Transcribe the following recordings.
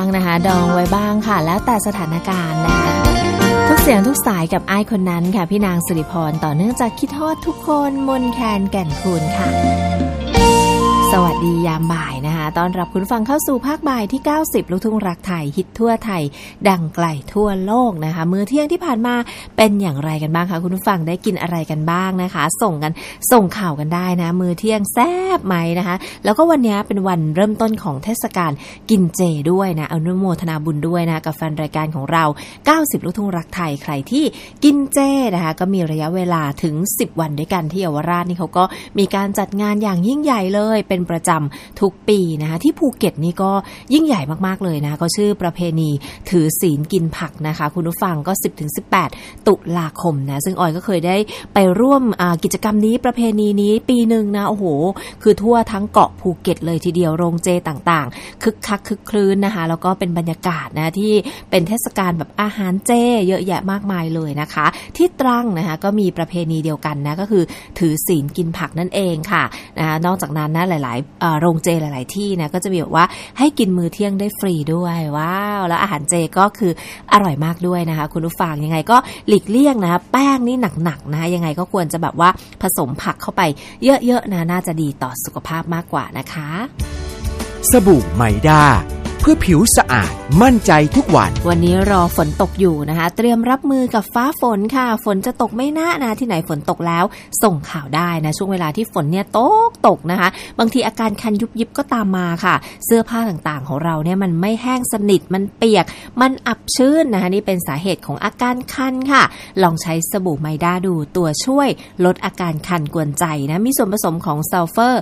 นะคะดองไว้บ้างค่ะแล้วแต่สถานการณ์นะคะทุกเสียงทุกสายกับไอ้คนนั้นค่ะพี่นางสิริพรต่อเนื่องจากคิดฮอดทุกคนมนแคนแก่นคูนค่ะสวัสดียามบ่ายนะคะต้อนรับคุณฟังเข้าสู่ภาคบ่ายที่90ลูกทุ่งรักไทยฮิตทั่วไทยดังไกลทั่วโลกนะคะมื้อเที่ยงที่ผ่านมาเป็นอย่างไรกันบ้างคะคุณผู้ฟังได้กินอะไรกันบ้างนะคะส่งข่าวกันได้นะมื้อเที่ยงแซ่บไหมนะคะแล้วก็วันนี้เป็นวันเริ่มต้นของเทศกาลกินเจด้วยนะอนุโมทนาบุญด้วยนะกับแฟนรายการของเรา90ลูกทุ่งรักไทยใครที่กินเจนะคะก็มีระยะเวลาถึง10วันด้วยกันที่เยาวราชนี่เขาก็มีการจัดงานอย่างยิ่งใหญ่เลยเป็นประจำทุกปีนะคะที่ภูเก็ตนี่ก็ยิ่งใหญ่มากๆเลยนะก็ชื่อประเพณีถือศีลกินผักนะคะคุณผู้ฟังก็ 10-18 ตุลาคมนะซึ่งออยก็เคยได้ไปร่วมกิจกรรมนี้ประเพณีนี้ปีนึงนะโอ้โหคือทั่วทั้งเกาะภูเก็ตเลยทีเดียวโรงเจต่างๆคึกคักคึกคลื้นนะคะแล้วก็เป็นบรรยากาศนะที่เป็นเทศกาลแบบอาหารเจเยอะแยะมากมายเลยนะคะที่ตรังนะคะก็มีประเพณีเดียวกันนะก็คือถือศีลกินผักนั่นเองค่ะนะคะนอกจากนั้นนะหลายๆโรงเจหลายๆที่นะก็จะมีแบบว่าให้กินมื้อเที่ยงได้ฟรีด้วยว้าวแล้วอาหารเจก็คืออร่อยมากด้วยนะคะคุณผู้ฟังยังไงก็หลีกเลี่ยงนะแป้งนี่หนักๆนะยังไงก็ควรจะแบบว่าผสมผักเข้าไปเยอะๆนะน่าจะดีต่อสุขภาพมากกว่านะคะสบู่ไมด้าเพื่อผิวสะอาดมั่นใจทุกวันนี้รอฝนตกอยู่นะคะเตรียมรับมือกับฟ้าฝนค่ะฝนจะตกไม่นะที่ไหนฝนตกแล้วส่งข่าวได้นะช่วงเวลาที่ฝนเนี่ยตกนะคะบางทีอาการคันยุบยิบก็ตามมาค่ะเสื้อผ้าต่างๆของเราเนี่ยมันไม่แห้งสนิทมันเปียกมันอับชื้นนะคะนี่เป็นสาเหตุของอาการคันค่ะลองใช้สบู่ไมด้าดูตัวช่วยลดอาการคันกวนใจนะมีส่วนผสมของซัลเฟอร์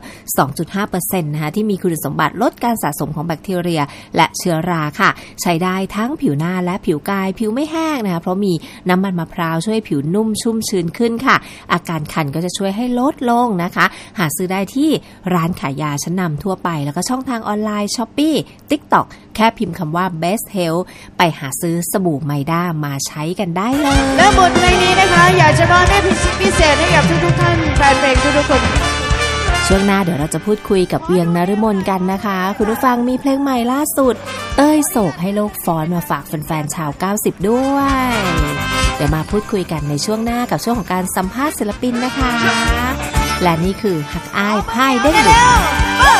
2.5% นะคะที่มีคุณสมบัติลดการสะสมของแบคทีเรียและเชื้อราค่ะใช้ได้ทั้งผิวหน้าและผิวกายผิวไม่แห้งนะคะเพราะมีน้ำมันมะพร้าวช่วยผิวนุ่มชุ่มชื้นขึ้นค่ะอาการคันก็จะช่วยให้ลดลงนะคะหาซื้อได้ที่ร้านขายยาชั้นนำทั่วไปแล้วก็ช่องทางออนไลน์ Shopee TikTok แค่พิมพ์คำว่า Best Health ไปหาซื้อสบู่ไมด้ามาใช้กันได้เลยและบทเพลงนี้นะคะอยากจะมอบให้พิเศษให้กับทุกท่านแฟนเพลงทุกคนช่วงหน้าเดี๋ยวเราจะพูดคุยกับเวียงนฤมลกันนะคะคุณผู้ฟังมีเพลงใหม่ล่าสุดเต้ยโศกให้โลกฟ้อนมาฝากแฟนๆชาว90ด้วยเดี๋ยวมาพูดคุยกันในช่วงหน้ากับช่วงของการสัมภาษณ์ศิลปินนะคะและนี่คือฮักอ้ายพ่ายเด้งดึง